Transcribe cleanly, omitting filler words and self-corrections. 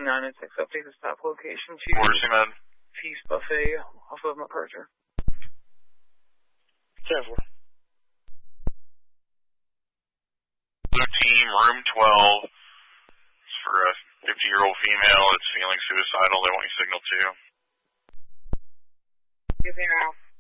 996, update the stop location to Where's he, man? Feast Buffet off of MacArthur. 10-4. Blue team, room 12. It's for a 50-year-old female. It's feeling suicidal. They want you signal 2. Get there now.